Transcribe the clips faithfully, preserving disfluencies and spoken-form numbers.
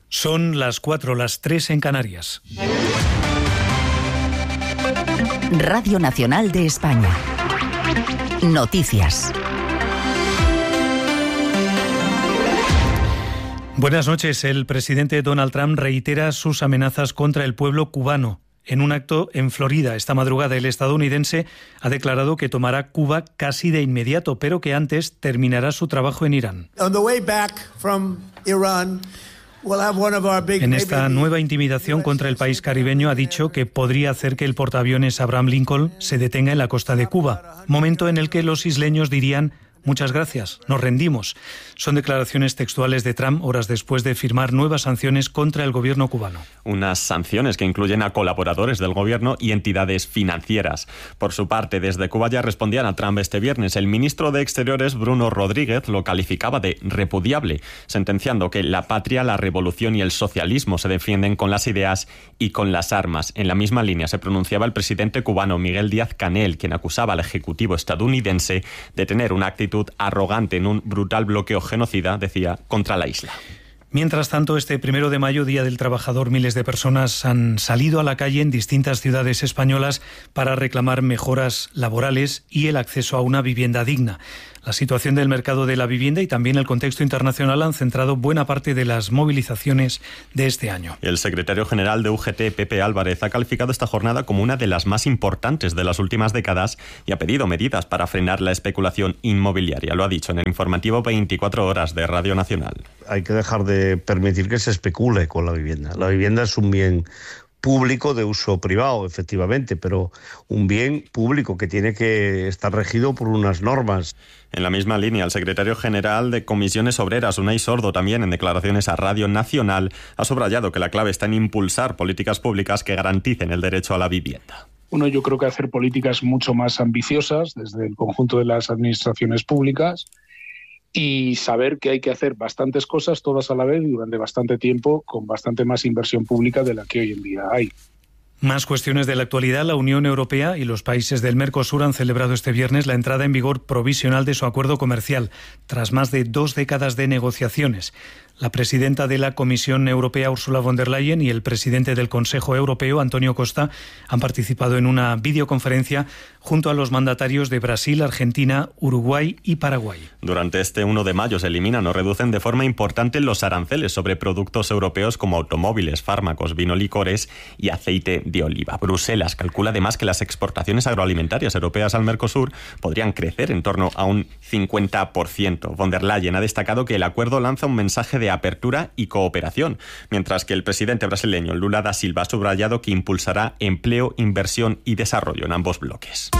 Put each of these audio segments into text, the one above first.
Son las cuatro, las tres en Canarias. Radio Nacional de España. Noticias. Buenas noches. El presidente Donald Trump reitera sus amenazas contra el pueblo cubano. En un acto en Florida esta madrugada, el estadounidense ha declarado que tomará Cuba casi de inmediato, pero que antes terminará su trabajo en Irán. On the way back from Iran, we'll have one of our big... En esta nueva intimidación contra el país caribeño ha dicho que podría hacer que el portaaviones Abraham Lincoln se detenga en la costa de Cuba, momento en el que los isleños dirían: muchas gracias, nos rendimos. Son declaraciones textuales de Trump horas después de firmar nuevas sanciones contra el gobierno cubano. Unas sanciones que incluyen a colaboradores del gobierno y entidades financieras. Por su parte, desde Cuba ya respondían a Trump este viernes. El ministro de Exteriores, Bruno Rodríguez, lo calificaba de repudiable, sentenciando que la patria, la revolución y el socialismo se defienden con las ideas y con las armas. En la misma línea se pronunciaba el presidente cubano Miguel Díaz-Canel, quien acusaba al ejecutivo estadounidense de tener una actitud arrogante en un brutal bloqueo genocida, decía, contra la isla. Mientras tanto, este primero de mayo, Día del Trabajador, miles de personas han salido a la calle en distintas ciudades españolas para reclamar mejoras laborales y el acceso a una vivienda digna. La situación del mercado de la vivienda y también el contexto internacional han centrado buena parte de las movilizaciones de este año. El secretario general de U G T, Pepe Álvarez, ha calificado esta jornada como una de las más importantes de las últimas décadas y ha pedido medidas para frenar la especulación inmobiliaria. Lo ha dicho en el informativo veinticuatro horas de Radio Nacional. Hay que dejar de permitir que se especule con la vivienda. La vivienda es un bien público de uso privado, efectivamente, pero un bien público que tiene que estar regido por unas normas. En la misma línea, el secretario general de Comisiones Obreras, Unai Sordo, también en declaraciones a Radio Nacional, ha subrayado que la clave está en impulsar políticas públicas que garanticen el derecho a la vivienda. Uno, yo creo que hacer políticas mucho más ambiciosas desde el conjunto de las administraciones públicas y saber que hay que hacer bastantes cosas todas a la vez y durante bastante tiempo con bastante más inversión pública de la que hoy en día hay. Más cuestiones de la actualidad. La Unión Europea y los países del Mercosur han celebrado este viernes la entrada en vigor provisional de su acuerdo comercial, tras más de dos décadas de negociaciones. La presidenta de la Comisión Europea, Ursula von der Leyen, y el presidente del Consejo Europeo, Antonio Costa, han participado en una videoconferencia junto a los mandatarios de Brasil, Argentina, Uruguay y Paraguay. Durante este uno de mayo se eliminan o reducen de forma importante los aranceles sobre productos europeos como automóviles, fármacos, vino, licores y aceite de oliva. Bruselas calcula además que las exportaciones agroalimentarias europeas al Mercosur podrían crecer en torno a un cincuenta por ciento. Von der Leyen ha destacado que el acuerdo lanza un mensaje de apertura y cooperación, mientras que el presidente brasileño Lula da Silva ha subrayado que impulsará empleo, inversión y desarrollo en ambos bloques.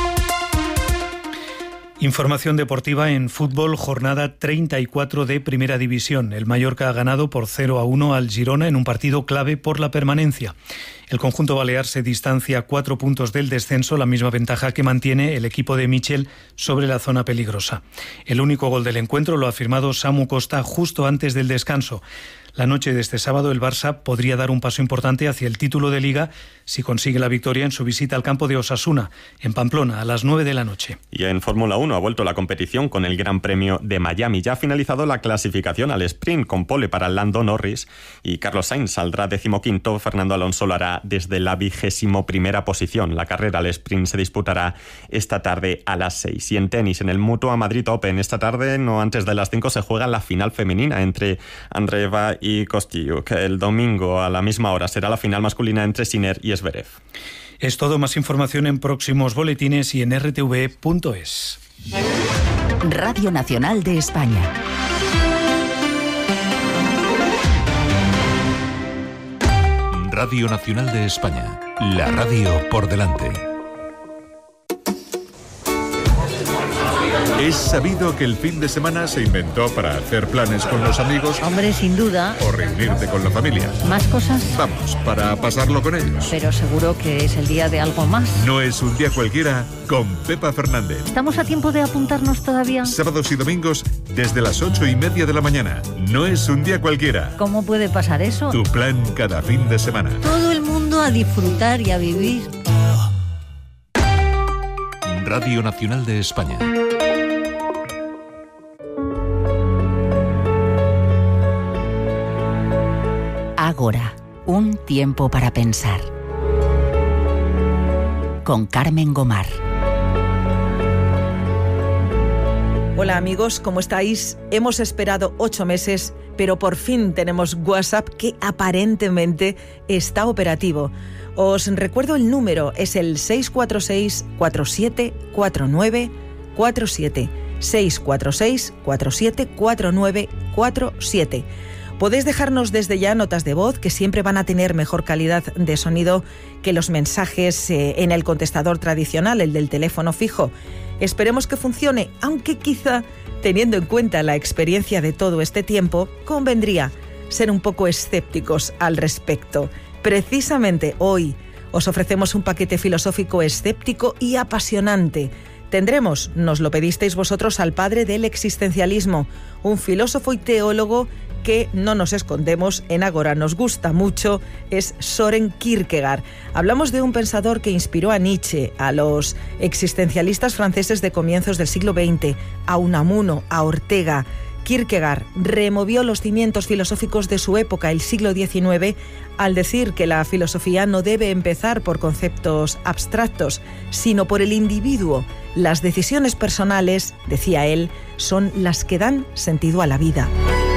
Información deportiva en fútbol, jornada treinta y cuatro de Primera División. El Mallorca ha ganado por cero a uno al Girona en un partido clave por la permanencia. El conjunto balear se distancia cuatro puntos del descenso, la misma ventaja que mantiene el equipo de Michel sobre la zona peligrosa. El único gol del encuentro lo ha firmado Samu Costa justo antes del descanso. La noche de este sábado el Barça podría dar un paso importante hacia el título de Liga si consigue la victoria en su visita al campo de Osasuna, en Pamplona, a las nueve de la noche. Y en Fórmula uno ha vuelto la competición con el Gran Premio de Miami. Ya ha finalizado la clasificación al sprint con pole para Lando Norris y Carlos Sainz saldrá decimoquinto. Fernando Alonso lo hará desde la vigésimo primera posición. La carrera al sprint se disputará esta tarde a las seis. Y en tenis, en el Mutua Madrid Open, esta tarde, no antes de las cinco, se juega la final femenina entre Andreeva y y Kostyuk. El domingo a la misma hora será la final masculina entre Sinner y Zverev. Es todo. Más información en próximos boletines y en r t v punto es. Radio Nacional de España. Radio Nacional de España. La radio por delante. ¿Es sabido que el fin de semana se inventó para hacer planes con los amigos? Hombre, sin duda. ¿O reunirte con la familia? ¿Más cosas? Vamos, para pasarlo con ellos. Pero seguro que es el día de algo más. No es un día cualquiera con Pepa Fernández. ¿Estamos a tiempo de apuntarnos todavía? Sábados y domingos desde las ocho y media de la mañana. No es un día cualquiera. ¿Cómo puede pasar eso? Tu plan cada fin de semana. Todo el mundo a disfrutar y a vivir. Radio Nacional de España. Ágora, un tiempo para pensar. Con Carmen Gomar. Hola amigos, ¿cómo estáis? Hemos esperado ocho meses, pero por fin tenemos WhatsApp que aparentemente está operativo. Os recuerdo el número, es el seis cuatro seis, cuatro siete cuatro nueve cuatro siete. seis cuatro seis, cuatro siete cuatro nueve cuatro siete. Podéis dejarnos desde ya notas de voz que siempre van a tener mejor calidad de sonido que los mensajes eh, en el contestador tradicional, el del teléfono fijo. Esperemos que funcione, aunque quizá, teniendo en cuenta la experiencia de todo este tiempo, convendría ser un poco escépticos al respecto. Precisamente hoy os ofrecemos un paquete filosófico escéptico y apasionante. Tendremos, nos lo pedisteis vosotros, al padre del existencialismo, un filósofo y teólogo que, no nos escondemos, en Ágora nos gusta mucho, es Søren Kierkegaard. Hablamos de un pensador que inspiró a Nietzsche, a los existencialistas franceses de comienzos del siglo veinte, a Unamuno, a Ortega. Kierkegaard removió los cimientos filosóficos de su época, el siglo diecinueve, al decir que la filosofía no debe empezar por conceptos abstractos, sino por el individuo. Las decisiones personales, decía él, son las que dan sentido a la vida.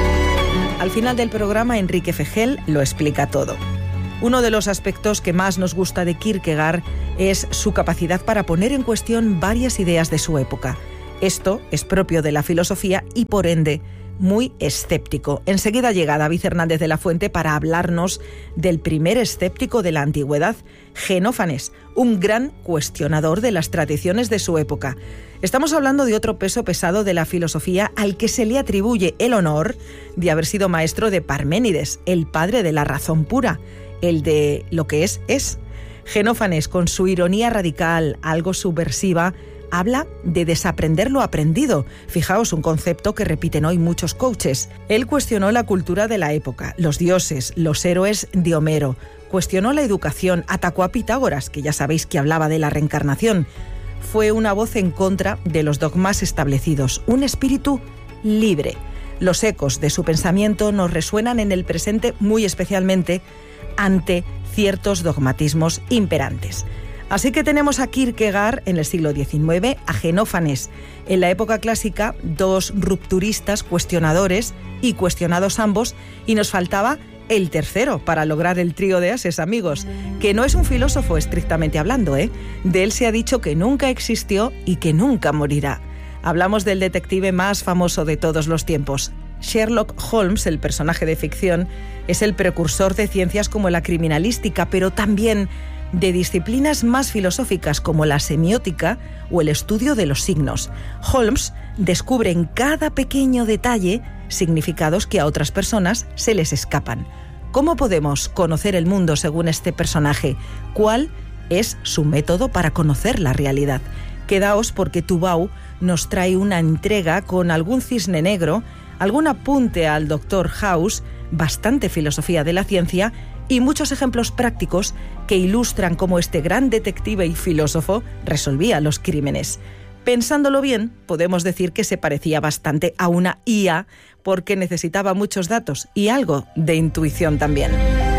Al final del programa, Enrique Fejel lo explica todo. Uno de los aspectos que más nos gusta de Kierkegaard es su capacidad para poner en cuestión varias ideas de su época. Esto es propio de la filosofía y, por ende, muy escéptico. Enseguida llega David Hernández de la Fuente para hablarnos del primer escéptico de la antigüedad, Xenófanes, un gran cuestionador de las tradiciones de su época. Estamos hablando de otro peso pesado de la filosofía al que se le atribuye el honor de haber sido maestro de Parménides, el padre de la razón pura, el de lo que es, es. Xenófanes, con su ironía radical, algo subversiva, habla de desaprender lo aprendido. Fijaos, un concepto que repiten hoy muchos coaches. Él cuestionó la cultura de la época, los dioses, los héroes de Homero. Cuestionó la educación, atacó a Pitágoras, que ya sabéis que hablaba de la reencarnación. Fue una voz en contra de los dogmas establecidos, un espíritu libre. Los ecos de su pensamiento nos resuenan en el presente muy especialmente ante ciertos dogmatismos imperantes. Así que tenemos a Kierkegaard en el siglo diecinueve, a Xenófanes en la época clásica, dos rupturistas cuestionadores y cuestionados ambos, y nos faltaba el tercero para lograr el trío de ases, amigos, que no es un filósofo estrictamente hablando, ¿eh? De él se ha dicho que nunca existió y que nunca morirá. Hablamos del detective más famoso de todos los tiempos. Sherlock Holmes, el personaje de ficción, es el precursor de ciencias como la criminalística, pero también de disciplinas más filosóficas como la semiótica o el estudio de los signos. Holmes descubre en cada pequeño detalle significados que a otras personas se les escapan. ¿Cómo podemos conocer el mundo según este personaje? ¿Cuál es su método para conocer la realidad? Quedaos porque Tubau nos trae una entrega con algún cisne negro, algún apunte al doctor House, bastante filosofía de la ciencia y muchos ejemplos prácticos que ilustran cómo este gran detective y filósofo resolvía los crímenes. Pensándolo bien, podemos decir que se parecía bastante a una I A porque necesitaba muchos datos y algo de intuición también.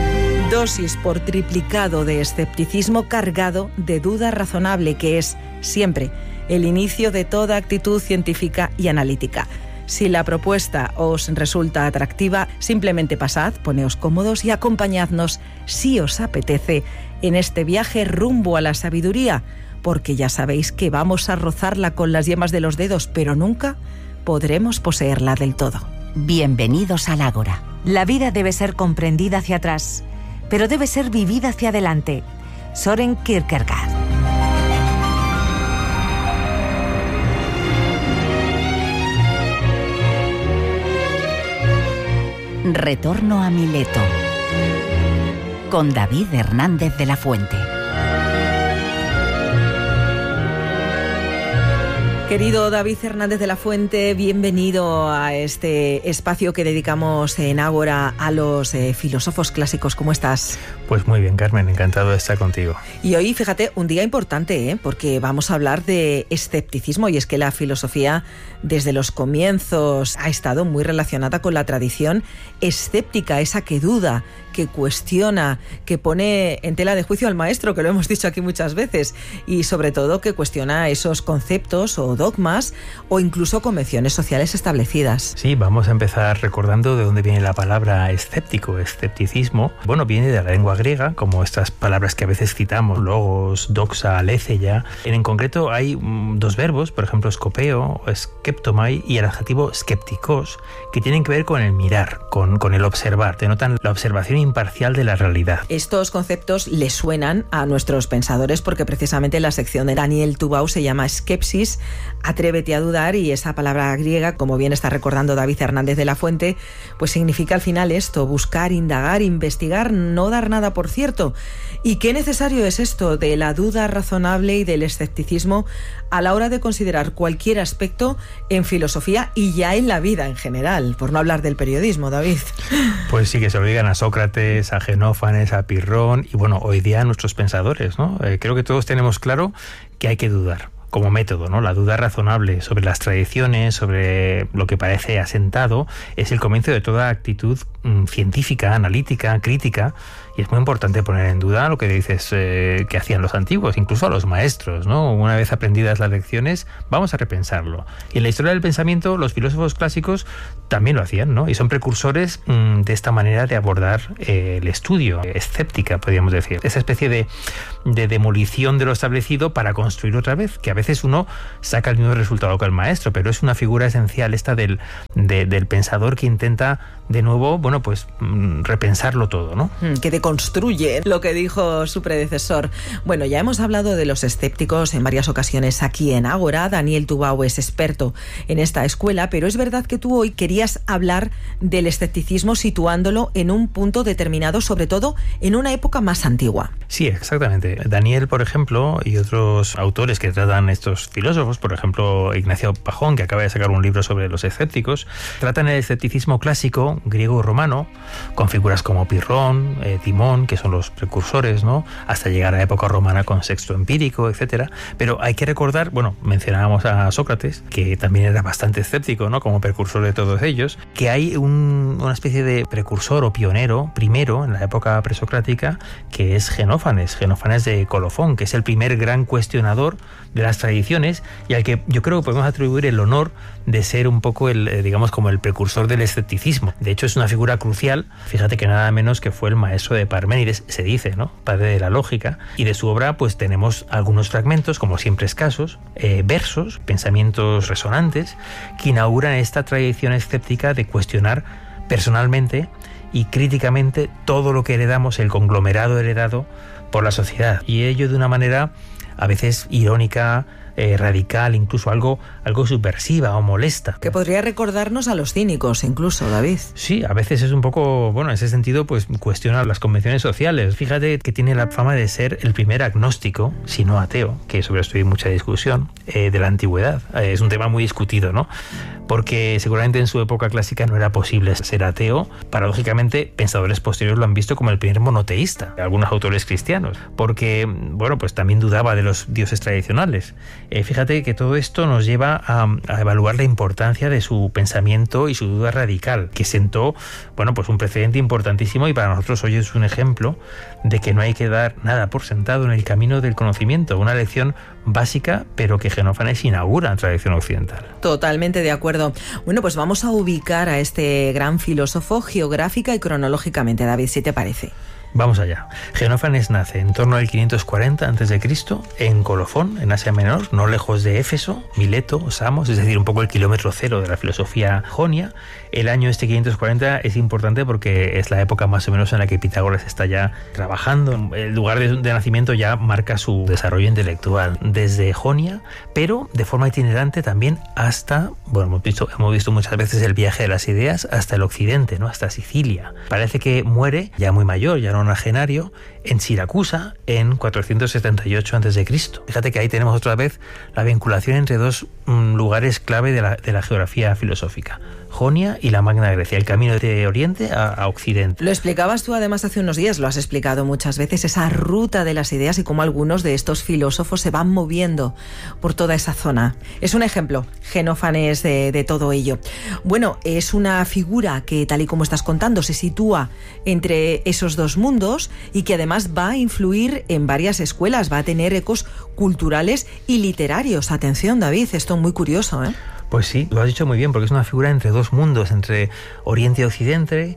Dosis por triplicado de escepticismo cargado de duda razonable, que es siempre el inicio de toda actitud científica y analítica. Si la propuesta os resulta atractiva, simplemente pasad, poneos cómodos y acompañadnos, si os apetece, en este viaje rumbo a la sabiduría, porque ya sabéis que vamos a rozarla con las yemas de los dedos, pero nunca podremos poseerla del todo. Bienvenidos al Ágora. La vida debe ser comprendida hacia atrás, pero debe ser vivida hacia adelante. Søren Kierkegaard. Retorno a Mileto, con David Hernández de la Fuente. Querido David Hernández de la Fuente, bienvenido a este espacio que dedicamos en Ágora a los eh, filósofos clásicos. ¿Cómo estás? Pues muy bien, Carmen, encantado de estar contigo. Y hoy, fíjate, un día importante, ¿eh? Porque vamos a hablar de escepticismo, y es que la filosofía desde los comienzos ha estado muy relacionada con la tradición escéptica, esa que duda, que cuestiona, que pone en tela de juicio al maestro, que lo hemos dicho aquí muchas veces, y sobre todo que cuestiona esos conceptos o dogmas o incluso convenciones sociales establecidas. Sí, vamos a empezar recordando de dónde viene la palabra escéptico, escepticismo. Bueno, viene de la lengua griega, como estas palabras que a veces citamos, logos, doxa, aletheia. En, en concreto hay mm, dos verbos, por ejemplo, skopeo o skeptomai y el adjetivo skeptikos, que tienen que ver con el mirar, con, con el observar, denotan la observación imparcial de la realidad. Estos conceptos le suenan a nuestros pensadores porque precisamente la sección de Daniel Tubau se llama Skepsis, atrévete a dudar, y esa palabra griega, como bien está recordando David Hernández de la Fuente, pues significa al final esto, buscar, indagar, investigar, no dar nada por cierto. ¿Y qué necesario es esto de la duda razonable y del escepticismo a la hora de considerar cualquier aspecto en filosofía y ya en la vida en general? Por no hablar del periodismo, David. Pues sí, que se obligan a Sócrates, a Genófanes, a Pirrón y bueno, hoy día a nuestros pensadores, ¿no? Eh, creo que todos tenemos claro que hay que dudar como método, ¿no? La duda razonable sobre las tradiciones, sobre lo que parece asentado, es el comienzo de toda actitud mmm, científica, analítica, crítica, y es muy importante poner en duda lo que dices eh, que hacían los antiguos, incluso a los maestros, ¿no? Una vez aprendidas las lecciones, vamos a repensarlo. Y en la historia del pensamiento, los filósofos clásicos también lo hacían, ¿no? Y son precursores mmm, de esta manera de abordar eh, el estudio, escéptica, podríamos decir. Esa especie de, de demolición de lo establecido para construir otra vez, que a veces uno saca el mismo resultado que el maestro, pero es una figura esencial esta del, de, del pensador que intenta de nuevo, bueno, pues repensarlo todo, ¿no? Que deconstruye lo que dijo su predecesor. Bueno, ya hemos hablado de los escépticos en varias ocasiones aquí en Ágora. Daniel Tubau es experto en esta escuela, pero es verdad que tú hoy querías hablar del escepticismo situándolo en un punto determinado, sobre todo en una época más antigua. Sí, exactamente. Daniel, por ejemplo, y otros autores que tratan estos filósofos, por ejemplo, Ignacio Pajón, que acaba de sacar un libro sobre los escépticos, tratan el escepticismo clásico, griego romano, con figuras como Pirrón, eh, Timón, que son los precursores, ¿no? Hasta llegar a la época romana con Sexto Empírico, etcétera. Pero hay que recordar, bueno, mencionábamos a Sócrates, que también era bastante escéptico, ¿no? Como precursor de todos ellos, que hay un, una especie de precursor o pionero, primero, en la época presocrática, que es Genófanes, Genófanes de Colofón, que es el primer gran cuestionador de las tradiciones y al que yo creo que podemos atribuir el honor de ser un poco el, digamos, como el precursor del escepticismo. De hecho, es una figura crucial. Fíjate que nada menos que fue el maestro de Parménides, se dice, ¿no? Padre de la lógica. Y de su obra, pues tenemos algunos fragmentos, como siempre escasos, eh, versos, pensamientos resonantes, que inauguran esta tradición escéptica de cuestionar personalmente y críticamente todo lo que heredamos, el conglomerado heredado por la sociedad. Y ello de una manera a veces irónica, eh, radical, incluso algo, algo subversiva o molesta. Que podría recordarnos a los cínicos, incluso, David. Sí, a veces es un poco, bueno, en ese sentido, pues cuestiona las convenciones sociales. Fíjate que tiene la fama de ser el primer agnóstico, si no ateo, que sobre esto hay mucha discusión, eh, de la antigüedad. Eh, es un tema muy discutido, ¿no? Porque seguramente en su época clásica no era posible ser ateo. Paradójicamente, pensadores posteriores lo han visto como el primer monoteísta, algunos autores cristianos, porque, bueno, pues también dudaba de los dioses tradicionales. Eh, fíjate que todo esto nos lleva a, a evaluar la importancia de su pensamiento y su duda radical, que sentó, bueno, pues un precedente importantísimo y para nosotros hoy es un ejemplo de que no hay que dar nada por sentado en el camino del conocimiento, una lección básica, pero que Genófanes inaugura en tradición occidental. Totalmente de acuerdo. Bueno, pues vamos a ubicar a este gran filósofo geográfica y cronológicamente, David, si te parece. Vamos allá. Genófanes nace en torno al quinientos cuarenta antes de Cristo en Colofón, en Asia Menor, no lejos de Éfeso, Mileto, Samos, es decir, un poco el kilómetro cero de la filosofía jonia. El año este quinientos cuarenta es importante porque es la época más o menos en la que Pitágoras está ya trabajando. El lugar de, de nacimiento ya marca su desarrollo intelectual desde Jonia, pero de forma itinerante también hasta, bueno, hemos visto, hemos visto muchas veces el viaje de las ideas hasta el occidente, ¿no? Hasta Sicilia. Parece que muere ya muy mayor, ya no nonagenario, en Siracusa en cuatrocientos setenta y ocho antes de Cristo. Fíjate que ahí tenemos otra vez la vinculación entre dos mm, lugares clave de la, de la geografía filosófica, Jonia y la Magna Grecia, el camino de Oriente a, a Occidente. Lo explicabas tú además hace unos días, lo has explicado muchas veces, esa ruta de las ideas y cómo algunos de estos filósofos se van moviendo por toda esa zona. Es un ejemplo, Genófanes, de, de todo ello. Bueno, es una figura que, tal y como estás contando, se sitúa entre esos dos mundos y que además va a influir en varias escuelas, va a tener ecos culturales y literarios. Atención, David, esto es muy curioso, ¿eh? Pues sí, lo has dicho muy bien, porque es una figura entre dos mundos, entre Oriente y Occidente,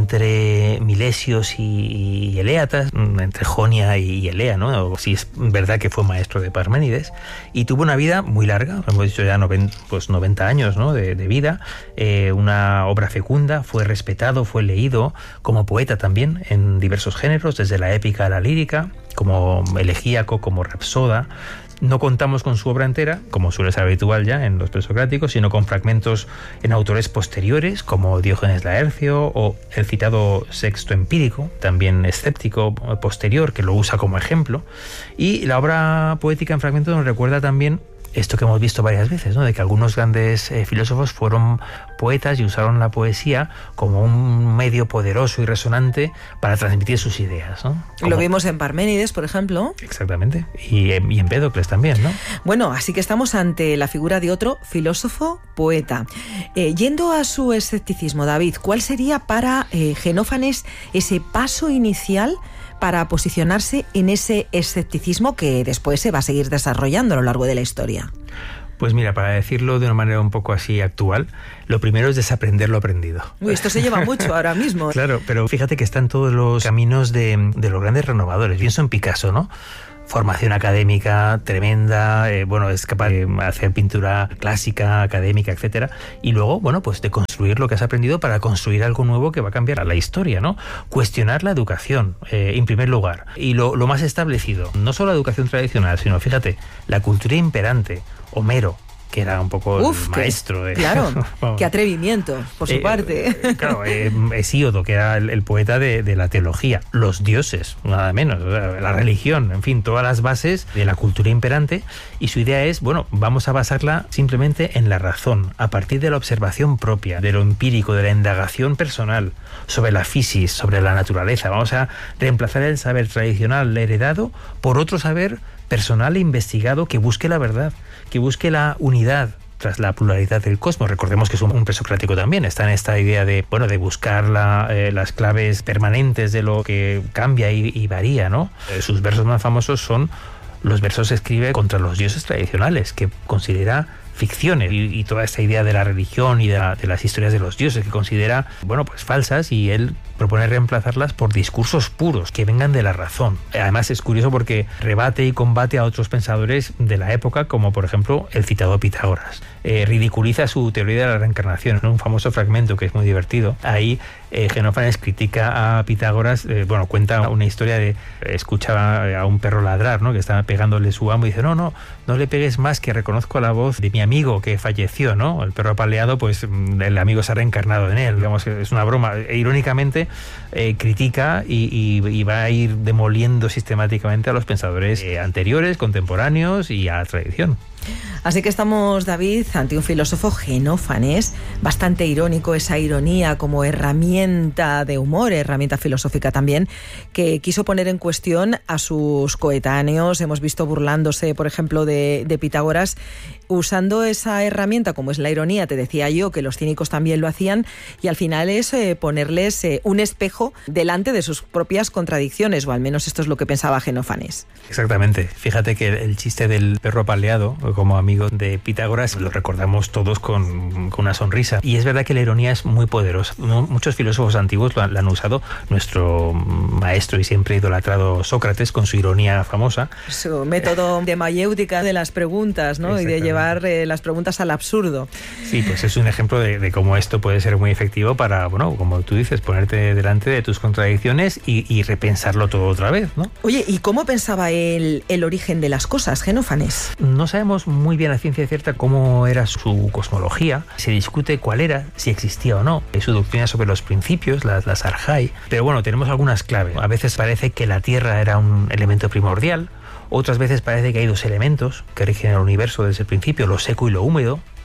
entre Milesios y, y Eléatas, entre Jonia y Elea, ¿no? O si es verdad que fue maestro de Parménides, y tuvo una vida muy larga, hemos dicho ya noventa, pues noventa años, ¿no? de, de vida, eh, una obra fecunda, fue respetado, fue leído como poeta también en diversos géneros, desde la épica a la lírica, como elegíaco, como rapsoda. No contamos con su obra entera, como suele ser habitual ya en los presocráticos, sino con fragmentos en autores posteriores, como Diógenes Laercio o el citado Sexto Empírico, también escéptico posterior, que lo usa como ejemplo. Y la obra poética en fragmentos nos recuerda también esto que hemos visto varias veces, ¿no? De que algunos grandes eh, filósofos fueron poetas y usaron la poesía como un medio poderoso y resonante para transmitir sus ideas, ¿no? Como... Lo vimos en Parménides, por ejemplo. Exactamente. Y, y en Empédocles también, ¿no? Bueno, así que estamos ante la figura de otro filósofo poeta. Eh, yendo a su escepticismo, David, ¿cuál sería para eh, Genófanes ese paso inicial para posicionarse en ese escepticismo que después se va a seguir desarrollando a lo largo de la historia? Pues mira, para decirlo de una manera un poco así actual, lo primero es desaprender lo aprendido. Uy, esto se lleva mucho ahora mismo. Claro, pero fíjate que están todos los caminos de, de los grandes renovadores. Pienso en Picasso, ¿no? Formación académica tremenda, eh, bueno, es capaz de hacer pintura clásica, académica, etcétera, y luego, bueno, pues de construir lo que has aprendido para construir algo nuevo que va a cambiar la historia, ¿no? Cuestionar la educación, eh, en primer lugar, y lo, lo más establecido, no solo la educación tradicional, sino, fíjate, la cultura imperante, Homero, que era un poco Uf, el maestro. De, claro, qué atrevimiento, por su eh, parte. Claro, eh, Hesíodo, que era el, el poeta de, de la teología, los dioses, nada menos, la religión, en fin, todas las bases de la cultura imperante, y su idea es, bueno, vamos a basarla simplemente en la razón, a partir de la observación propia, de lo empírico, de la indagación personal, sobre la fisis, sobre la naturaleza. Vamos a reemplazar el saber tradicional heredado por otro saber personal e investigado que busque la verdad, que busque la unidad tras la pluralidad del cosmos. Recordemos que es un, un presocrático también, está en esta idea de, bueno, de buscar la, eh, las claves permanentes de lo que cambia y, y varía, ¿no? Eh, sus versos más famosos son los versos que escribe contra los dioses tradicionales, que considera ficciones, y, y toda esta idea de la religión y de, la, de las historias de los dioses que considera, bueno, pues falsas, y él propone reemplazarlas por discursos puros que vengan de la razón. Además es curioso porque rebate y combate a otros pensadores de la época, como por ejemplo el citado Pitágoras. Eh, ridiculiza su teoría de la reencarnación, en un famoso fragmento que es muy divertido. Ahí eh, Genófanes critica a Pitágoras, eh, bueno, cuenta una historia de, escucha a un perro ladrar, ¿no? Que estaba pegándole su amo, y dice, no, no, no le pegues más, que reconozco la voz de mi amigo que falleció, ¿no? El perro apaleado, pues el amigo se ha reencarnado en él, digamos que es una broma. E, irónicamente eh, critica y, y, y va a ir demoliendo sistemáticamente a los pensadores eh, anteriores, contemporáneos y a la tradición. Así que estamos, David, ante un filósofo, Genófanes, bastante irónico, esa ironía como herramienta de humor, herramienta filosófica también, que quiso poner en cuestión a sus coetáneos. Hemos visto burlándose, por ejemplo, de, de Pitágoras, usando esa herramienta como es la ironía. Te decía yo que los cínicos también lo hacían, y al final es eh, ponerles eh, un espejo delante de sus propias contradicciones, o al menos esto es lo que pensaba Genófanes. Exactamente. Fíjate que el chiste del perro apaleado, como amigo de Pitágoras, lo recordamos todos con, con una sonrisa. Y es verdad que la ironía es muy poderosa. Muchos filósofos antiguos lo han, lo han usado. Nuestro maestro y siempre idolatrado Sócrates, con su ironía famosa. Su método de mayéutica de las preguntas, ¿no? Y de llevar eh, las preguntas al absurdo. Sí, pues es un ejemplo de, de cómo esto puede ser muy efectivo para, bueno, como tú dices, ponerte delante de tus contradicciones y, y repensarlo todo otra vez, ¿no? Oye, ¿y cómo pensaba él el origen de las cosas, Genófanes? No sabemos muy bien a ciencia cierta cómo era su cosmología. Se discute cuál era, si existía o no. Su doctrina sobre los principios, las, las arjai. Pero bueno, tenemos algunas claves. A veces parece que la Tierra era un elemento primordial. Otras veces parece que hay dos elementos que rigen el universo desde el principio, lo seco y lo húmedo.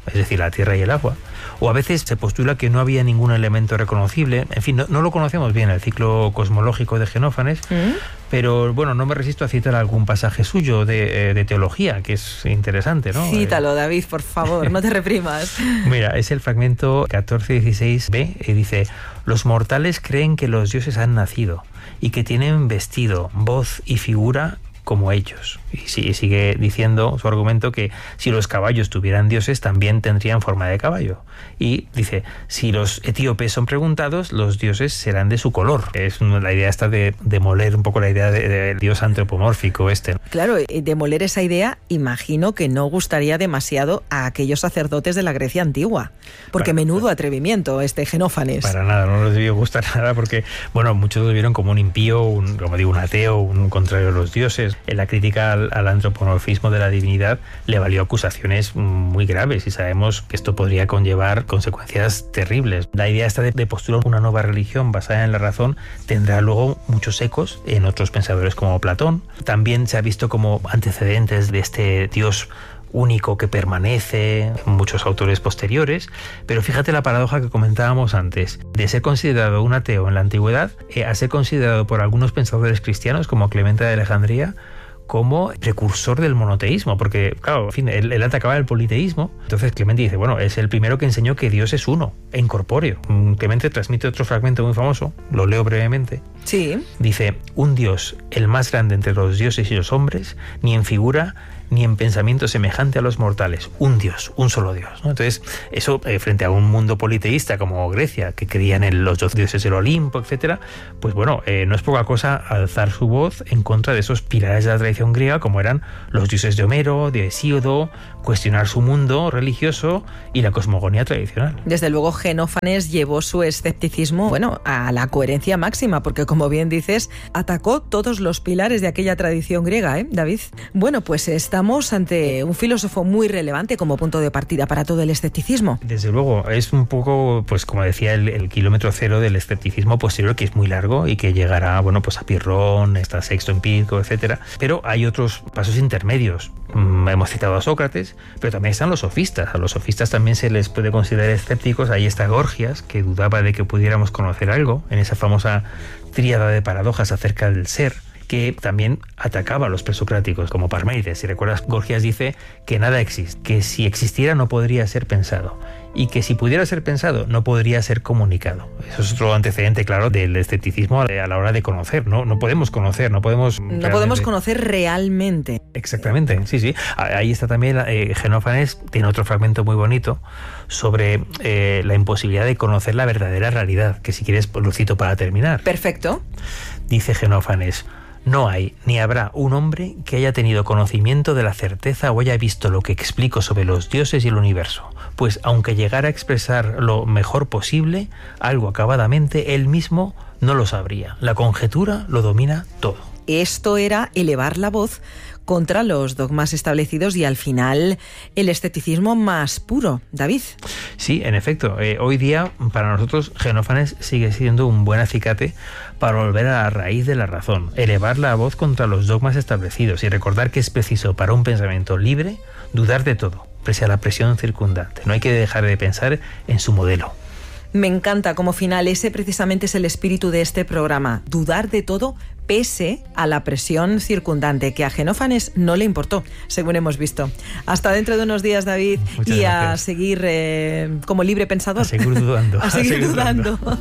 es decir, la tierra y el agua. O a veces se postula que no había ningún elemento reconocible. En fin, no, no lo conocemos bien, el ciclo cosmológico de Xenófanes, ¿Mm? pero bueno, no me resisto a citar algún pasaje suyo de, de teología, que es interesante, ¿no? Cítalo, David, por favor, no te reprimas. Mira, es el fragmento catorce dieciséis b, y dice: los mortales creen que los dioses han nacido y que tienen vestido, voz y figura como ellos. Y sigue diciendo su argumento que si los caballos tuvieran dioses también tendrían forma de caballo. Y dice, si los etíopes son preguntados, los dioses serán de su color. Es la idea esta de demoler un poco la idea del de dios antropomórfico este. Claro, demoler esa idea imagino que no gustaría demasiado a aquellos sacerdotes de la Grecia antigua. Porque para, menudo atrevimiento este Xenófanes. Para nada, no les debió gustar nada porque, bueno, muchos lo vieron como un impío, un, como digo, un ateo, un contrario a los dioses. En la crítica al, al antropomorfismo de la divinidad le valió acusaciones muy graves y sabemos que esto podría conllevar consecuencias terribles. La idea esta de, de postular una nueva religión basada en la razón tendrá luego muchos ecos en otros pensadores como Platón. También se ha visto como antecedentes de este dios único que permanece en muchos autores posteriores, pero fíjate la paradoja que comentábamos antes, de ser considerado un ateo en la antigüedad eh, a ser considerado por algunos pensadores cristianos como Clemente de Alejandría como precursor del monoteísmo, porque claro, en fin, él, él atacaba el politeísmo. Entonces Clemente dice, bueno, es el primero que enseñó que Dios es uno, e incorpóreo. Clemente transmite otro fragmento muy famoso, lo leo brevemente. Sí. Dice, un Dios, el más grande entre los dioses y los hombres, ni en figura ni en pensamiento semejante a los mortales, un Dios, un solo Dios, ¿no? Entonces, eso eh, frente a un mundo politeísta como Grecia, que creían en los dos dioses del Olimpo, etcétera, pues bueno, eh, no es poca cosa alzar su voz en contra de esos pilares de la tradición griega, como eran los dioses de Homero, de Hesíodo, cuestionar su mundo religioso y la cosmogonía tradicional. Desde luego, Xenófanes llevó su escepticismo, bueno, a la coherencia máxima, porque como bien dices, atacó todos los pilares de aquella tradición griega, ¿eh, David? Bueno, pues está Estamos ante un filósofo muy relevante como punto de partida para todo el escepticismo. Desde luego, es un poco, pues como decía, el, el kilómetro cero del escepticismo posterior, que es muy largo y que llegará, bueno, pues a Pirrón, está Sexto Empírico, etcétera. Pero hay otros pasos intermedios. Mm, hemos citado a Sócrates, pero también están los sofistas. A los sofistas también se les puede considerar escépticos. Ahí está Gorgias, que dudaba de que pudiéramos conocer algo en esa famosa tríada de paradojas acerca del ser, que también atacaba a los presocráticos, como Parménides. Si recuerdas, Gorgias dice que nada existe, que si existiera no podría ser pensado, y que si pudiera ser pensado no podría ser comunicado. Eso es otro antecedente, claro, del escepticismo a la hora de conocer, ¿no? No podemos conocer, no podemos... No realmente... podemos conocer realmente. Exactamente, sí, sí. Ahí está también, eh, Xenófanes tiene otro fragmento muy bonito sobre eh, la imposibilidad de conocer la verdadera realidad, que si quieres lo cito para terminar. Perfecto. Dice Xenófanes: no hay ni habrá un hombre que haya tenido conocimiento de la certeza o haya visto lo que explico sobre los dioses y el universo, pues aunque llegara a expresar lo mejor posible, algo acabadamente, él mismo no lo sabría. La conjetura lo domina todo. Esto era elevar la voz contra los dogmas establecidos y al final el escepticismo más puro. David. Sí, en efecto. Eh, hoy día para nosotros Xenófanes sigue siendo un buen acicate para volver a la raíz de la razón, elevar la voz contra los dogmas establecidos y recordar que es preciso para un pensamiento libre dudar de todo, pese a la presión circundante. No hay que dejar de pensar en su modelo. Me encanta como final, ese precisamente es el espíritu de este programa, dudar de todo pese a la presión circundante, que a Xenófanes no le importó, según hemos visto. Hasta dentro de unos días, David. Muchas y gracias. A seguir eh, como libre pensador. A seguir dudando. a seguir, a seguir dudando. dudando.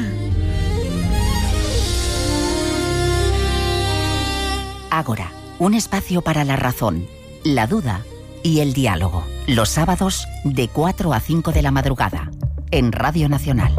Ágora, un espacio para la razón, la duda y el diálogo. Los sábados de cuatro a cinco de la madrugada, en Radio Nacional.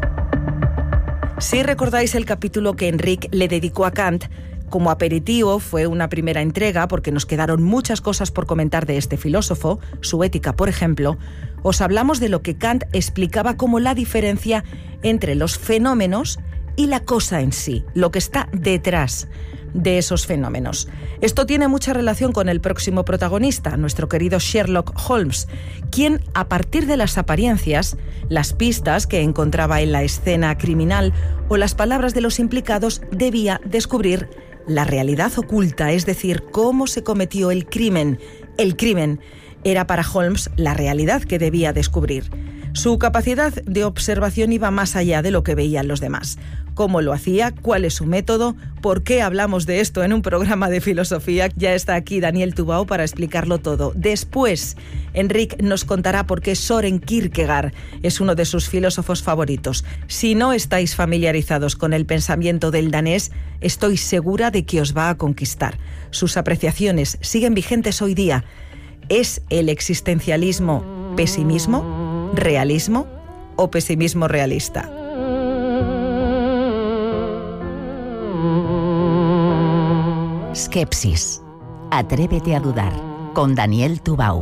Si recordáis el capítulo que Enric le dedicó a Kant, como aperitivo fue una primera entrega porque nos quedaron muchas cosas por comentar de este filósofo, su ética, por ejemplo, os hablamos de lo que Kant explicaba como la diferencia entre los fenómenos y la cosa en sí, lo que está detrás de esos fenómenos. Esto tiene mucha relación con el próximo protagonista, nuestro querido Sherlock Holmes, quien, a partir de las apariencias, las pistas que encontraba en la escena criminal o las palabras de los implicados, debía descubrir la realidad oculta, es decir, cómo se cometió el crimen El crimen era para Holmes la realidad que debía descubrir. Su capacidad de observación iba más allá de lo que veían los demás. ¿Cómo lo hacía? ¿Cuál es su método? ¿Por qué hablamos de esto en un programa de filosofía? Ya está aquí Daniel Tubau para explicarlo todo. Después, Enric nos contará por qué Søren Kierkegaard es uno de sus filósofos favoritos. Si no estáis familiarizados con el pensamiento del danés, estoy segura de que os va a conquistar. Sus apreciaciones siguen vigentes hoy día. ¿Es el existencialismo pesimismo, realismo o pesimismo realista? Skepsis. Atrévete a dudar. Con Daniel Tubau.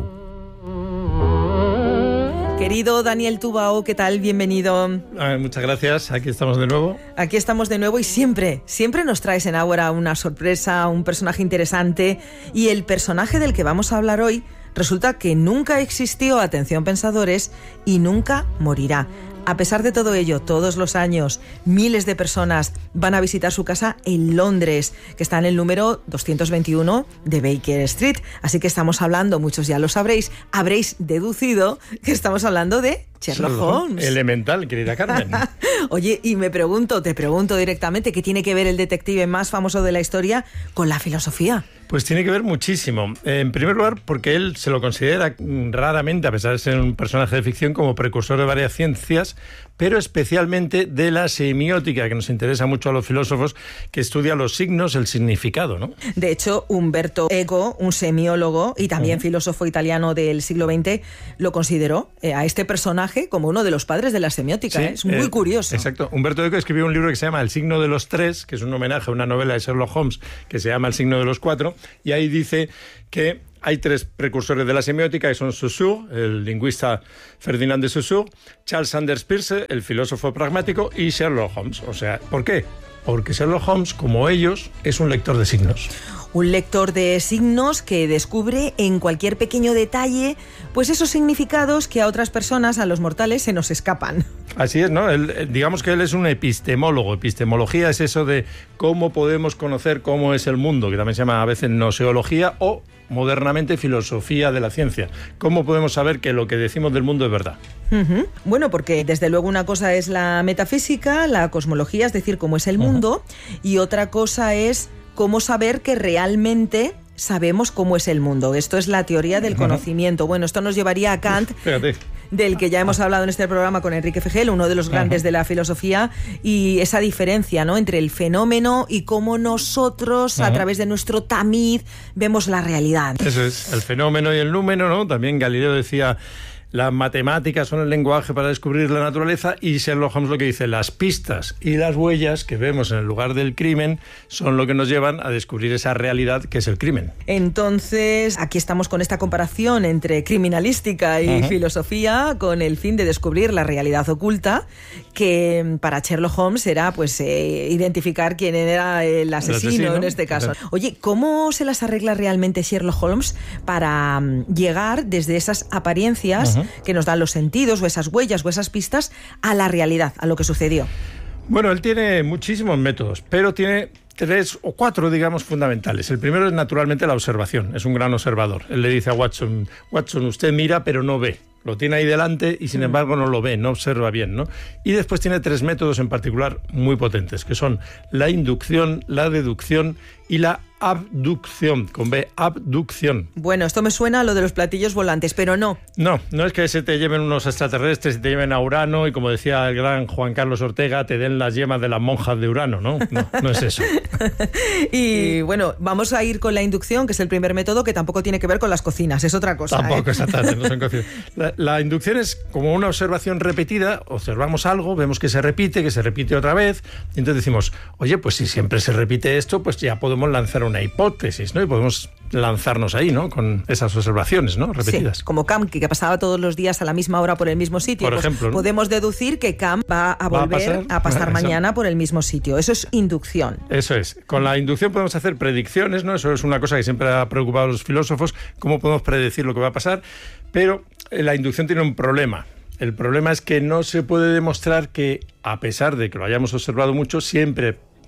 Querido Daniel Tubau, ¿qué tal? Bienvenido. Ah, muchas gracias, aquí estamos de nuevo. Aquí estamos de nuevo y siempre, siempre nos traes en Ágora una sorpresa, un personaje interesante. Y el personaje del que vamos a hablar hoy resulta que nunca existió, atención pensadores, y nunca morirá. A pesar de todo ello, todos los años, miles de personas van a visitar su casa en Londres, que está en el número doscientos veintiuno de Baker Street. Así que estamos hablando, muchos ya lo sabréis, habréis deducido que estamos hablando de Sherlock Holmes. Elemental, querida Carmen. Oye, y me pregunto, te pregunto directamente, ¿qué tiene que ver el detective más famoso de la historia con la filosofía? Pues tiene que ver muchísimo. En primer lugar, porque él se lo considera raramente, a pesar de ser un personaje de ficción, como precursor de varias ciencias, pero especialmente de la semiótica, que nos interesa mucho a los filósofos, que estudia los signos, el significado, ¿no? De hecho, Umberto Eco, un semiólogo y también uh-huh. filósofo italiano del siglo veinte, lo consideró eh, a este personaje como uno de los padres de la semiótica. Sí, ¿eh? Es muy eh, curioso. Exacto. Humberto Eco escribió un libro que se llama El signo de los tres, que es un homenaje a una novela de Sherlock Holmes que se llama El signo de los cuatro, y ahí dice que hay tres precursores de la semiótica, que son Saussure, el lingüista Ferdinand de Saussure, Charles Sanders Peirce, el filósofo pragmático, y Sherlock Holmes. O sea, ¿por qué? Porque Sherlock Holmes, como ellos, es un lector de signos. Un lector de signos que descubre en cualquier pequeño detalle pues esos significados que a otras personas, a los mortales, se nos escapan. Así es, ¿no? Él, digamos que él es un epistemólogo. Epistemología es eso de cómo podemos conocer cómo es el mundo, que también se llama a veces gnoseología o modernamente filosofía de la ciencia. ¿Cómo podemos saber que lo que decimos del mundo es verdad? Uh-huh. Bueno, porque desde luego una cosa es la metafísica, la cosmología, es decir, cómo es el mundo, uh-huh. y otra cosa es cómo saber que realmente sabemos cómo es el mundo. Esto es la teoría del conocimiento. Bueno, esto nos llevaría a Kant, Fíjate. del que ya hemos hablado en este programa con Enrique Fegel, uno de los grandes de la filosofía, y esa diferencia, ¿no?, entre el fenómeno y cómo nosotros, a través de nuestro tamiz, vemos la realidad. Eso es, el fenómeno y el número, ¿no? También Galileo decía: las matemáticas son el lenguaje para descubrir la naturaleza, y Sherlock Holmes lo que dice: las pistas y las huellas que vemos en el lugar del crimen son lo que nos llevan a descubrir esa realidad que es el crimen. Entonces, aquí estamos con esta comparación entre criminalística y uh-huh. filosofía, con el fin de descubrir la realidad oculta, que para Sherlock Holmes era pues eh, identificar quién era el asesino, el asesino en este caso. Uh-huh. Oye, ¿cómo se las arregla realmente Sherlock Holmes para um, llegar desde esas apariencias uh-huh. que nos dan los sentidos, o esas huellas o esas pistas, a la realidad, a lo que sucedió? Bueno, él tiene muchísimos métodos, pero tiene tres o cuatro, digamos, fundamentales. El primero es naturalmente la observación. Es un gran observador. Él le dice a Watson: Watson, usted mira pero no ve. Lo tiene ahí delante y sin embargo no lo ve, no observa bien, ¿no? Y después tiene tres métodos en particular muy potentes, que son la inducción, la deducción y la abducción, con B, abducción. Bueno, esto me suena a lo de los platillos volantes, pero no. No, no es que se te lleven unos extraterrestres y te lleven a Urano y, como decía el gran Juan Carlos Ortega, te den las yemas de las monjas de Urano, ¿no? No, no es eso. Y bueno, vamos a ir con la inducción, que es el primer método, que tampoco tiene que ver con las cocinas, es otra cosa. Tampoco, ¿eh? Exactamente, no son cocinas. La, la inducción es como una observación repetida. Observamos algo, vemos que se repite, que se repite otra vez, y entonces decimos: oye, pues si siempre se repite esto, pues ya podemos lanzar una hipótesis, ¿no? Y podemos lanzarnos ahí, ¿no?, con esas observaciones, ¿no?, repetidas. Sí, como Cam, que pasaba todos los días a la misma hora por el mismo sitio. Por pues ejemplo, ¿no? Podemos deducir que Cam va a volver ¿Va a pasar, a pasar mañana por el mismo sitio. Eso es inducción. Eso es. Con la inducción podemos hacer predicciones, ¿no? Eso es una cosa que siempre ha preocupado a los filósofos: cómo podemos predecir lo que va a pasar. Pero la inducción tiene un problema. El problema es que no se puede demostrar que, a pesar de que lo hayamos observado mucho, siempre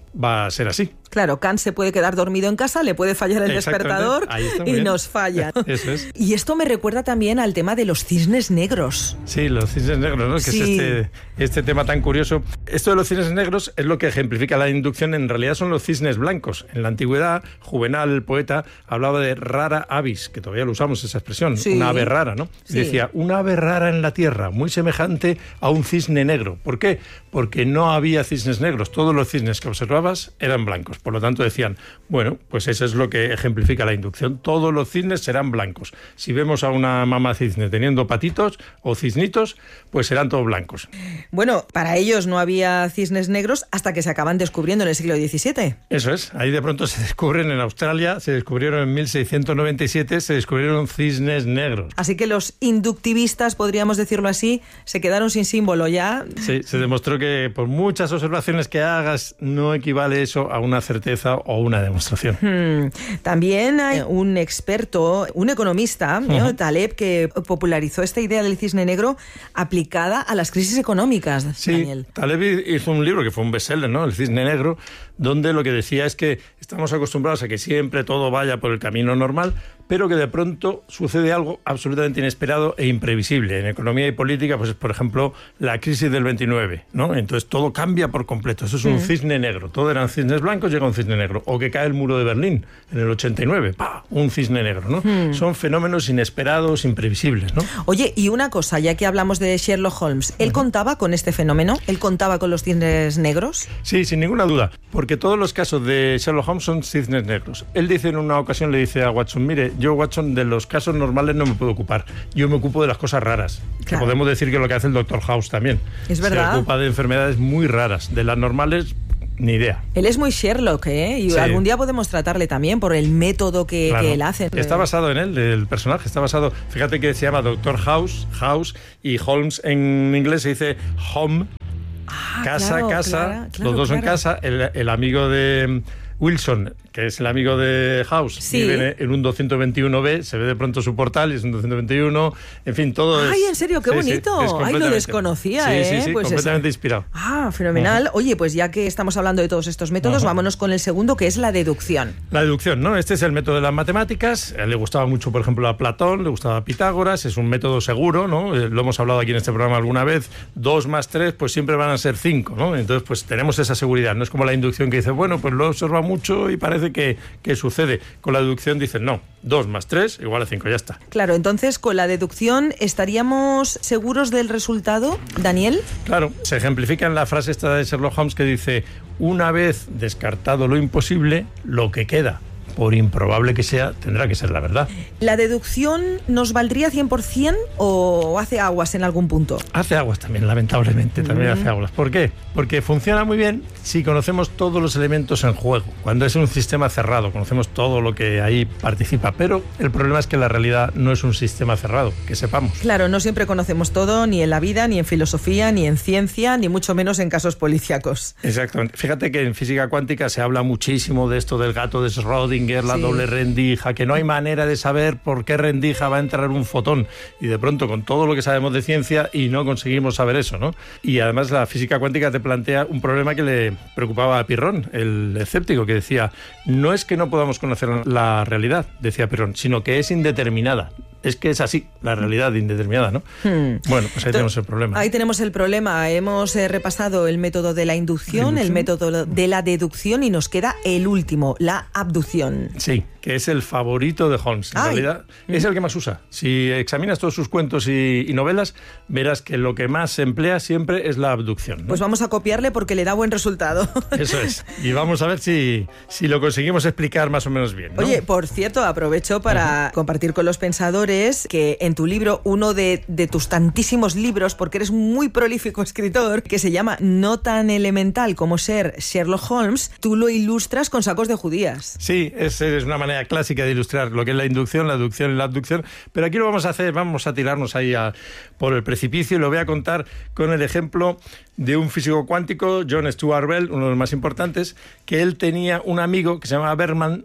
va a ser así. Claro, Kant se puede quedar dormido en casa, le puede fallar el despertador y bien. Nos falla. Eso es. Y esto me recuerda también al tema de los cisnes negros. Sí, los cisnes negros, ¿no? Que sí. es este, este tema tan curioso. Esto de los cisnes negros es lo que ejemplifica la inducción. En realidad son los cisnes blancos. En la antigüedad, Juvenal, el poeta, hablaba de rara avis, que todavía lo usamos esa expresión, sí. una ave rara, ¿no? Sí. Decía, una ave rara en la tierra, muy semejante a un cisne negro. ¿Por qué? Porque no había cisnes negros. Todos los cisnes que observabas eran blancos. Por lo tanto decían, bueno, pues eso es lo que ejemplifica la inducción. Todos los cisnes serán blancos. Si vemos a una mamá cisne teniendo patitos o cisnitos, pues serán todos blancos. Bueno, para ellos no había cisnes negros hasta que se acaban descubriendo en el siglo diecisiete. Eso es. Ahí de pronto se descubren en Australia, se descubrieron en mil seiscientos noventa y siete, se descubrieron cisnes negros. Así que los inductivistas, podríamos decirlo así, se quedaron sin símbolo ya. Sí, se demostró que por muchas observaciones que hagas no equivale eso a una certeza o una demostración. Hmm. También hay un experto, un economista, uh-huh. ¿no? Taleb, que popularizó esta idea del cisne negro aplicada a las crisis económicas. Sí, Daniel. Taleb hizo un libro que fue un bestseller, ¿no? El cisne negro, donde lo que decía es que estamos acostumbrados a que siempre todo vaya por el camino normal, pero que de pronto sucede algo absolutamente inesperado e imprevisible. En economía y política, pues por ejemplo, la crisis del veintinueve, ¿no? Entonces todo cambia por completo. Eso es un mm. cisne negro. Todo eran cisnes blancos, llega un cisne negro. O que cae el muro de Berlín en el ochenta y nueve, ¡pah! Un cisne negro, ¿no? Mm. Son fenómenos inesperados, imprevisibles, ¿no? Oye, y una cosa, ya que hablamos de Sherlock Holmes, ¿él uh-huh. contaba con este fenómeno? ¿Él contaba con los cisnes negros? Sí, sin ninguna duda, porque todos los casos de Sherlock Holmes son cisnes negros. Él dice en una ocasión, le dice a Watson, mire, yo, Watson, de los casos normales no me puedo ocupar. Yo me ocupo de las cosas raras. Claro. Que podemos decir que es lo que hace el doctor House también. Es verdad. Se ocupa de enfermedades muy raras. De las normales, ni idea. Él es muy Sherlock, ¿eh? Y sí. algún día podemos tratarle también por el método que, claro. que él hace. Está basado en él, el personaje. Está basado... Fíjate que se llama doctor House, House, y Holmes en inglés se dice Home. Ah, casa, claro, casa. Claro, claro, los dos claro. en casa. El, el amigo de Wilson, que es el amigo de House, sí. vive en un doscientos veintiuno be, se ve de pronto su portal y es un doscientos veintiuno, en fin, todo ¡Ay, es... en serio, qué sí, bonito! Sí, ¡Ay, lo desconocía, sí, eh! Sí, sí, pues completamente es... inspirado. Ah, fenomenal. Uh-huh. Oye, pues ya que estamos hablando de todos estos métodos, uh-huh. vámonos con el segundo, que es la deducción. La deducción, ¿no? Este es el método de las matemáticas. A él le gustaba mucho, por ejemplo, a Platón, le gustaba a Pitágoras, es un método seguro, ¿no? Eh, lo hemos hablado aquí en este programa alguna vez. Dos más tres, pues siempre van a ser cinco, ¿no? Entonces, pues tenemos esa seguridad. No es como la inducción que dice, bueno, pues lo observa mucho y parece que, que sucede. Con la deducción dicen, no, dos más tres igual a cinco, ya está. Claro, entonces con la deducción, ¿estaríamos seguros del resultado, Daniel? Claro, se ejemplifica en la frase esta de Sherlock Holmes que dice, una vez descartado lo imposible, lo que queda, por improbable que sea, tendrá que ser la verdad. ¿La deducción nos valdría cien por ciento o hace aguas en algún punto? Hace aguas también, lamentablemente, también Mm. hace aguas. ¿Por qué? Porque funciona muy bien si conocemos todos los elementos en juego. Cuando es un sistema cerrado, conocemos todo lo que ahí participa. Pero el problema es que la realidad no es un sistema cerrado, que sepamos. Claro, no siempre conocemos todo, ni en la vida, ni en filosofía, ni en ciencia, ni mucho menos en casos policíacos. Exactamente. Fíjate que en física cuántica se habla muchísimo de esto del gato de Schrödinger, la Sí. doble rendija, que no hay manera de saber por qué rendija va a entrar un fotón. Y de pronto, con todo lo que sabemos de ciencia, y no conseguimos saber eso, ¿no? Y además la física cuántica te plantea un problema que le preocupaba a Pirrón, el escéptico, que decía, no es que no podamos conocer la realidad, decía Pirrón, sino que es indeterminada. Es que es así, la realidad indeterminada, ¿no? Hmm. Bueno, pues ahí tenemos el problema. Ahí tenemos el problema. Hemos eh, repasado el método de la inducción, ¿Inducción? el método de la deducción y nos queda el último, la abducción. Sí, que es el favorito de Holmes. En Ay. realidad, es el que más usa. Si examinas todos sus cuentos y, y novelas, verás que lo que más se emplea siempre es la abducción, ¿no? Pues vamos a copiarle porque le da buen resultado. Eso es. Y vamos a ver si, si lo conseguimos explicar más o menos bien, ¿no? Oye, por cierto, aprovecho para uh-huh. compartir con los pensadores que en tu libro, uno de, de tus tantísimos libros, porque eres un muy prolífico escritor, que se llama No tan elemental como ser Sherlock Holmes, tú lo ilustras con sacos de judías. Sí, es, es una manera clásica de ilustrar lo que es la inducción, la deducción y la abducción, pero aquí lo vamos a hacer, vamos a tirarnos ahí a, por el precipicio y lo voy a contar con el ejemplo de un físico cuántico, John Stuart Bell, uno de los más importantes, que él tenía un amigo que se llamaba Berman,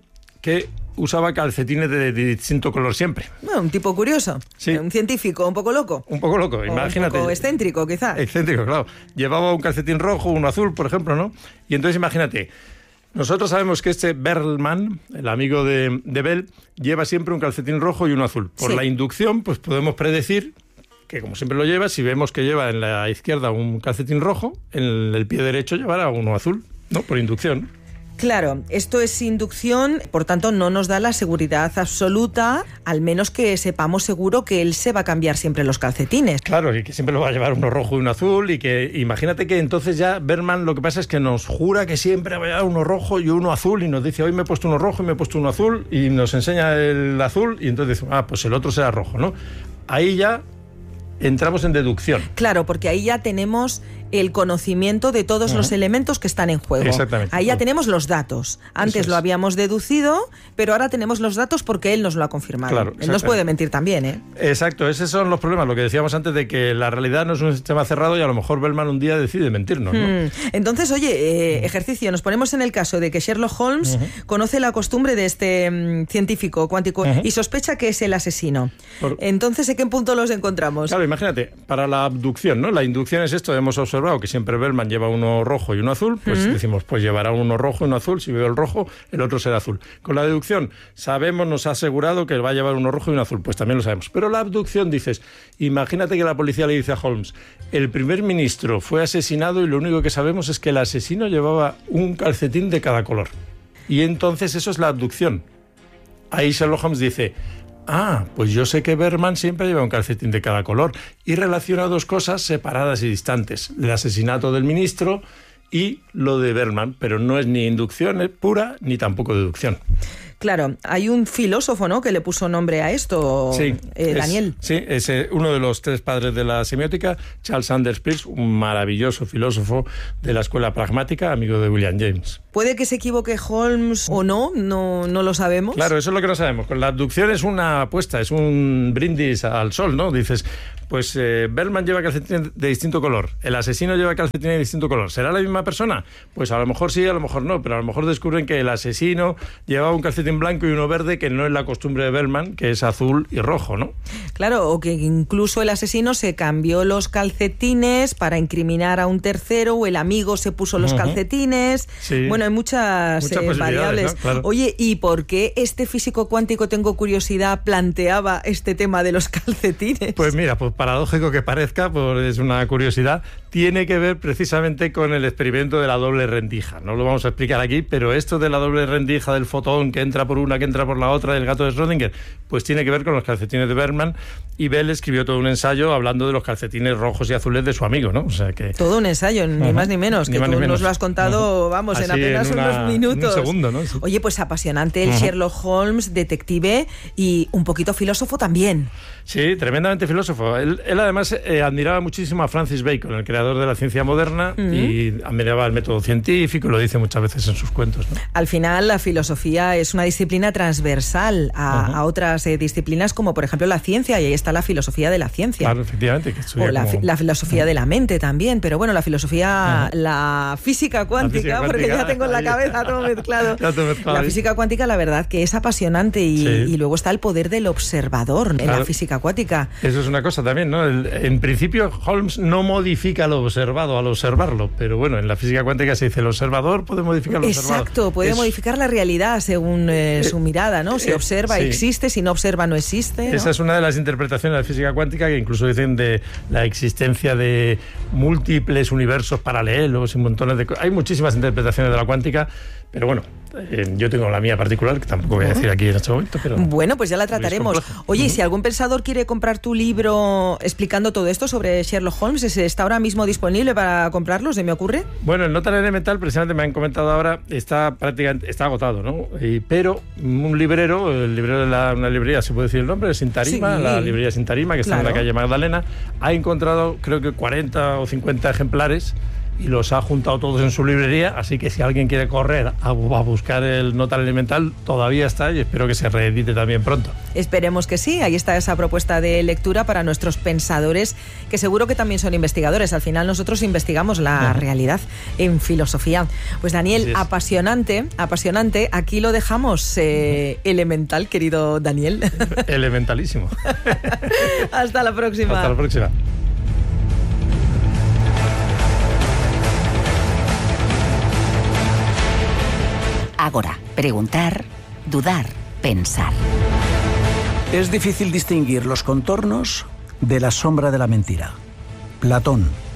que usaba calcetines de, de distinto color siempre. Bueno, un tipo curioso. Sí. Un científico un poco loco. Un poco loco, o imagínate. Un poco excéntrico, quizá. Excéntrico, claro. Llevaba un calcetín rojo, uno azul, por ejemplo, ¿no? Y entonces imagínate, nosotros sabemos que este Berlman, el amigo de, de Bell, lleva siempre un calcetín rojo y uno azul. Por sí. la inducción, pues podemos predecir que, como siempre lo lleva, si vemos que lleva en la izquierda un calcetín rojo, en el pie derecho llevará uno azul, ¿no? Por inducción. Claro, esto es inducción, por tanto no nos da la seguridad absoluta, al menos que sepamos seguro que él se va a cambiar siempre los calcetines. Claro, y que siempre lo va a llevar uno rojo y uno azul, y que imagínate que entonces ya Berman lo que pasa es que nos jura que siempre va a llevar uno rojo y uno azul, y nos dice, hoy me he puesto uno rojo y me he puesto uno azul, y nos enseña el azul, y entonces decimos, ah, pues el otro será rojo, ¿no? Ahí ya entramos en deducción. Claro, porque ahí ya tenemos el conocimiento de todos uh-huh. los elementos que están en juego. Exactamente. Ahí ya tenemos los datos. Antes lo habíamos deducido, pero ahora tenemos los datos porque él nos lo ha confirmado. Claro, él nos puede mentir también, ¿eh? Exacto, esos son los problemas, lo que decíamos antes de que la realidad no es un sistema cerrado y a lo mejor Bellman un día decide mentirnos, ¿no? Hmm. Entonces, oye, eh, ejercicio, nos ponemos en el caso de que Sherlock Holmes uh-huh. conoce la costumbre de este um, científico cuántico uh-huh. y sospecha que es el asesino. Por... Entonces, ¿en qué punto los encontramos? Claro, imagínate, para la abducción, ¿no? La inducción es esto, hemos observado que siempre Bellman lleva uno rojo y uno azul, pues uh-huh. decimos, pues llevará uno rojo y uno azul, si veo el rojo, el otro será azul. Con la deducción, sabemos, nos ha asegurado que va a llevar uno rojo y uno azul, pues también lo sabemos. Pero la abducción, dices, imagínate que la policía le dice a Holmes, el primer ministro fue asesinado y lo único que sabemos es que el asesino llevaba un calcetín de cada color. Y entonces eso es la abducción. Ahí Sherlock Holmes dice, ah, pues yo sé que Berman siempre lleva un calcetín de cada color, y relaciona dos cosas separadas y distantes, el asesinato del ministro y lo de Berman, pero no es ni inducción pura ni tampoco deducción. Claro, hay un filósofo, ¿no?, que le puso nombre a esto, sí, eh, Daniel. Es, sí, es eh, uno de los tres padres de la semiótica, Charles Sanders Peirce, un maravilloso filósofo de la escuela pragmática, amigo de William James. ¿Puede que se equivoque Holmes o no? No, no lo sabemos. Claro, eso es lo que no sabemos. Con la abducción es una apuesta, es un brindis al sol, ¿no? Dices, pues eh, Bellman lleva calcetín de distinto color, el asesino lleva calcetín de distinto color. ¿Será la misma persona? Pues a lo mejor sí, a lo mejor no, pero a lo mejor descubren que el asesino llevaba un calcetín blanco y uno verde, que no es la costumbre de Bellman, que es azul y rojo, ¿no? Claro, o que incluso el asesino se cambió los calcetines para incriminar a un tercero, o el amigo se puso los uh-huh. calcetines. Sí. Bueno, hay muchas, muchas eh, variables. ¿No? Claro. Oye, ¿y por qué este físico cuántico, tengo curiosidad, planteaba este tema de los calcetines? Pues mira, pues paradójico que parezca, pues es una curiosidad, tiene que ver precisamente con el experimento de la doble rendija. No lo vamos a explicar aquí, pero esto de la doble rendija del fotón que entra por una, que entra por la otra, del gato de Schrödinger, pues tiene que ver con los calcetines de Berman, y Bell escribió todo un ensayo hablando de los calcetines rojos y azules de su amigo, ¿no? O sea que... Todo un ensayo, ni uh-huh. más ni menos, ni que más tú ni menos. Nos lo has contado, uh-huh. vamos, así en apenas en una, unos minutos. En un segundo, ¿no? Sí. Oye, pues apasionante el uh-huh. Sherlock Holmes, detective y un poquito filósofo también. Sí, tremendamente filósofo. Él, él además eh, admiraba muchísimo a Francis Bacon, el creador de la ciencia moderna, uh-huh. y admiraba el método científico, y lo dice muchas veces en sus cuentos, ¿no? Al final, la filosofía es una disciplina transversal a, uh-huh. a otras eh, disciplinas, como por ejemplo la ciencia, y ahí está la filosofía de la ciencia. Claro, efectivamente. Que o la, como... la filosofía uh-huh. de la mente también, pero bueno, la filosofía, uh-huh. la física cuántica, la física porque cuántica, ya tengo en la cabeza todo mezclado. Ya todo mezclado. La física cuántica, la verdad, que es apasionante, y, sí. y luego está el poder del observador en claro. la física cuántica. Eso es una cosa también, ¿no? El, en principio, Holmes no modifica lo observado al observarlo, pero bueno, en la física cuántica se dice el observador puede modificar lo Exacto, observado. Exacto, puede es... modificar la realidad según eh, su mirada, ¿no? Si eh, observa, sí. existe, si no observa, no existe, ¿no? Esa es una de las interpretaciones de la física cuántica, que incluso dicen de la existencia de múltiples universos paralelos y montones de cosas. Hay muchísimas interpretaciones de la cuántica, pero bueno, eh, yo tengo la mía particular, que tampoco voy a decir aquí en este momento, pero... Bueno, pues ya la trataremos. Oye, uh-huh. si algún pensador quiere comprar tu libro explicando todo esto sobre Sherlock Holmes, ¿está ahora mismo disponible para comprarlo, se me ocurre? Bueno, el Nota Elemental, precisamente me han comentado ahora, está prácticamente está agotado, ¿no? Y, pero un librero, el librero de la, una librería, ¿se puede decir el nombre? Sin Tarima, sí. La librería Sin Tarima, que está claro. en la calle Magdalena, ha encontrado creo que cuarenta o cincuenta ejemplares y los ha juntado todos en su librería, así que si alguien quiere correr a, a buscar el No tan elemental, todavía está y espero que se reedite también pronto. Esperemos que sí, ahí está esa propuesta de lectura para nuestros pensadores, que seguro que también son investigadores. Al final nosotros investigamos la uh-huh. realidad en filosofía. Pues Daniel, apasionante, apasionante. Aquí lo dejamos eh, elemental, querido Daniel. Elementalísimo. Hasta la próxima. Hasta la próxima. Ágora, preguntar, dudar, pensar. Es difícil distinguir los contornos de la sombra de la mentira. Platón.